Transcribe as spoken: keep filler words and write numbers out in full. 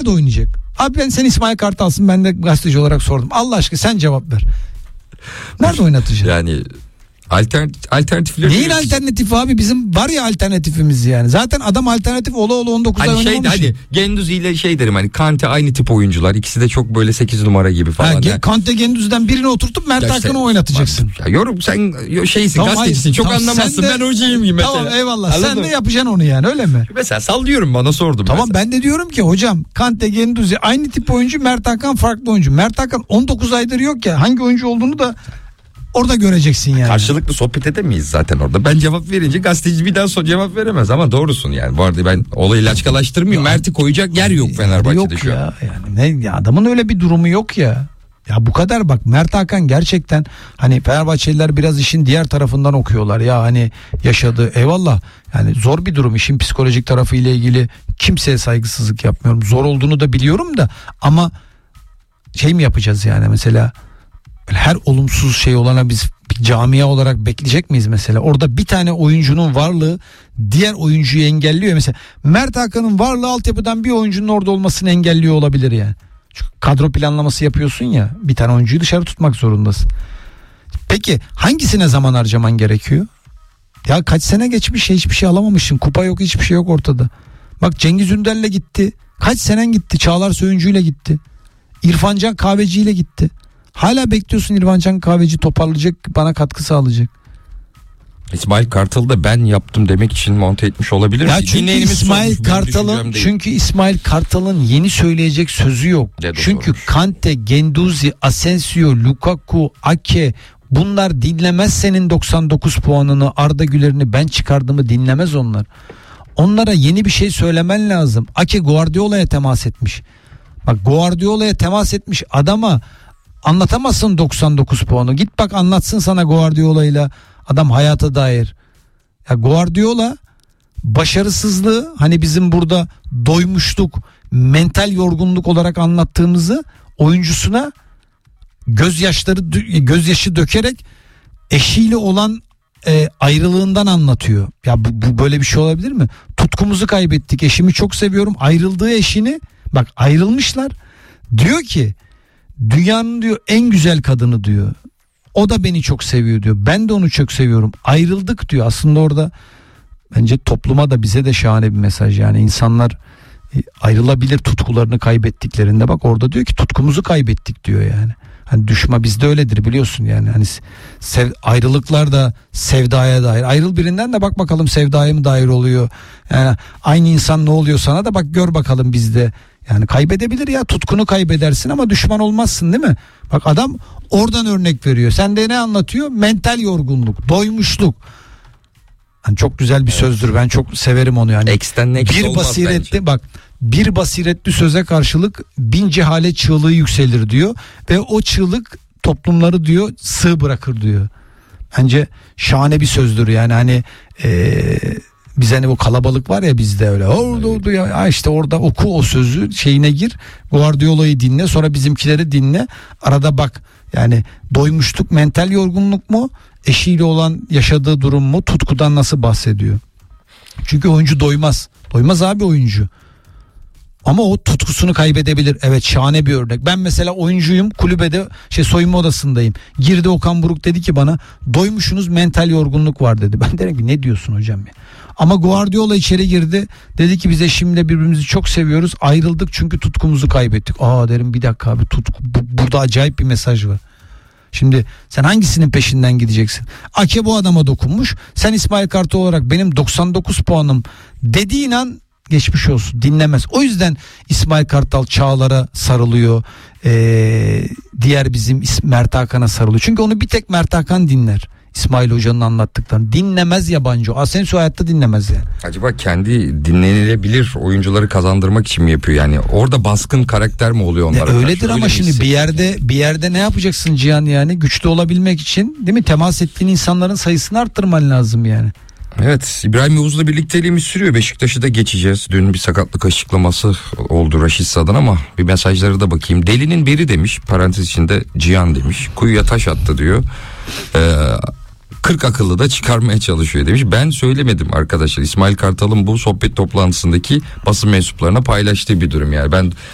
nerede oynayacak? Abi ben sen İsmail Kartal'sın, ben de gazeteci olarak sordum. Allah aşkına sen cevap ver. Nerede oynatacak? Yani alternatif, alternatifleri... Neyin alternatifi abi? Bizim var ya alternatifimiz yani. Zaten adam alternatif ola ola on dokuz hani ay şey, oynamamış. hadi Gendüzi ile şey derim, hani Kante aynı tip oyuncular. İkisi de çok böyle sekiz numara gibi falan. Ha, yani. Kante Gendüzi'den birini oturtup Mert Hakan'ı işte, oynatacaksın. Ya yorum sen şeysin, tamam, gazetecisin, çok tamam, anlamazsın. De, ben hocayım gibi mesela. Tamam eyvallah. Anladın sen mı? de yapacaksın onu yani, öyle mi? Mesela sallıyorum, bana sordum. Tamam mesela. ben de diyorum ki hocam Kante Gendüzi aynı tip oyuncu, Mert Hakan farklı oyuncu. Mert Hakan on dokuz aydır yok ya, hangi oyuncu olduğunu da orada göreceksin yani. Karşılıklı sohbet edemeyiz zaten orada. Ben cevap verince gazeteci bir daha sonra cevap veremez, ama doğrusun yani. Bu arada ben olayı laçkalaştırmıyorum. Mert'i koyacak yer yok Fenerbahçe'de yok şu an. Ya, yani ne ya, adamın öyle bir durumu yok ya. Ya bu kadar bak, Mert Hakan gerçekten hani Fenerbahçeliler biraz işin diğer tarafından okuyorlar ya, hani yaşadığı, eyvallah yani zor bir durum, işin psikolojik tarafı ile ilgili kimseye saygısızlık yapmıyorum, zor olduğunu da biliyorum da, ama şey mi yapacağız yani mesela, her olumsuz şey olana biz bir camia olarak bekleyecek miyiz mesela? Orada bir tane oyuncunun varlığı diğer oyuncuyu engelliyor mesela. Mert Hakan'ın varlığı altyapıdan bir oyuncunun orada olmasını engelliyor olabilir yani. Çünkü kadro planlaması yapıyorsun ya, bir tane oyuncuyu dışarı tutmak zorundasın. Peki hangisine zaman harcaman gerekiyor? Ya kaç sene geçmiş, hiçbir şey alamamışsın. Kupa yok, hiçbir şey yok ortada. Bak Cengiz Ünder'le gitti. Kaç senen gitti? Çağlar Söyüncü'yle gitti. İrfan Can Kahveci ile gitti. Hala bekliyorsun İrfan Can Kahveci toparlayacak, bana katkı sağlayacak. İsmail Kartal'ı da ben yaptım demek için monte etmiş olabilir. Ya çünkü İsmail Kartal'ın çünkü İsmail Kartal'ın yeni söyleyecek sözü yok. De çünkü doğrudur. Kante, Gendouzi, Asensio, Lukaku, Ake, bunlar dinlemez senin doksan dokuz puanını, Arda Güler'ini ben çıkardığımı dinlemez onlar. Onlara yeni bir şey söylemen lazım. Ake Guardiola'ya temas etmiş. Bak Guardiola'ya temas etmiş adama anlatamazsın doksan dokuz puanı. Git bak anlatsın sana Guardiola'yla adam hayata dair. Ya Guardiola başarısızlığı hani bizim burada doymuşluk, mental yorgunluk olarak anlattığımızı oyuncusuna gözyaşları gözyaşı dökerek eşiyle olan e, ayrılığından anlatıyor. Ya bu, bu böyle bir şey olabilir mi? Tutkumuzu kaybettik. Eşimi çok seviyorum. Ayrıldığı eşini, bak ayrılmışlar. Diyor ki dünyanın diyor en güzel kadını diyor. O da beni çok seviyor diyor. Ben de onu çok seviyorum. Ayrıldık diyor. Aslında orada bence topluma da bize de şahane bir mesaj. Yani insanlar ayrılabilir tutkularını kaybettiklerinde, bak orada diyor ki tutkumuzu kaybettik diyor yani. Hani düşman bizde öyledir biliyorsun yani. Hani sev, ayrılıklar da sevdaya dair. Ayrıl birinden de bak bakalım sevdaya mı dair oluyor. Yani aynı insan ne oluyor sana da bak gör bakalım bizde. Yani kaybedebilir ya, tutkunu kaybedersin ama düşman olmazsın değil mi? Bak adam oradan örnek veriyor. Sen de ne anlatıyor? Mental yorgunluk, doymuşluk. Yani çok güzel bir evet. sözdür. Ben çok severim onu yani. Eksten next bir basiretli bak bir basiretli söze karşılık bin cehalet çığlığı yükselir diyor ve o çığlık toplumları diyor sığ bırakır diyor. Bence şahane bir sözdür yani. Hani eee biz hani o kalabalık var ya bizde öyle orada oldu ya işte orada oku o sözü, şeyine gir, Guardiola'yı dinle, sonra bizimkileri dinle, arada bak yani doymuşluk, mental yorgunluk mu, eşiyle olan yaşadığı durum mu, tutkudan nasıl bahsediyor? Çünkü oyuncu doymaz doymaz abi oyuncu, ama o tutkusunu kaybedebilir. Evet, şahane bir örnek. Ben mesela oyuncuyum, kulübede şey soyunma odasındayım, girdi Okan Buruk, dedi ki bana doymuşsunuz, mental yorgunluk var dedi. Ben derim ki ne diyorsun hocam ya? Ama Guardiola içeri girdi, dedi ki biz eşimle birbirimizi çok seviyoruz, ayrıldık çünkü tutkumuzu kaybettik. Aa derim bir dakika abi, tutku, bu, burada acayip bir mesaj var. Şimdi sen hangisinin peşinden gideceksin? Ake bu adama dokunmuş, sen İsmail Kartal olarak benim doksan dokuz puanım dediğin an geçmiş olsun, dinlemez. O yüzden İsmail Kartal Çağlar'a sarılıyor, ee, diğer bizim Mert Hakan'a sarılıyor. Çünkü onu bir tek Mert Hakan dinler. İsmail Hoca'nın anlattıklarını dinlemez yabancı. Asensio hayatta dinlemez yani. Acaba kendi dinlenilebilir oyuncuları kazandırmak için mi yapıyor yani? Orada baskın karakter mi oluyor onlara? Ya öyledir ama şimdi bir yerde bir yerde ne yapacaksın Cihan yani? Güçlü olabilmek için değil mi? Temas ettiğin insanların sayısını arttırman lazım yani. Evet, İbrahim Yavuz'la birlikteliğimiz sürüyor. Beşiktaş'ı da geçeceğiz. Dün bir sakatlık açıklaması oldu Raşit Sa'dan ama bir mesajlara da bakayım. Delinin biri demiş, parantez içinde Cihan demiş. Kuyuya taş attı diyor. Ee, kırk akıllı da çıkarmaya çalışıyor demiş. Ben söylemedim arkadaşlar. İsmail Kartal'ın bu sohbet toplantısındaki basın mensuplarına paylaştığı bir durum yani. Ben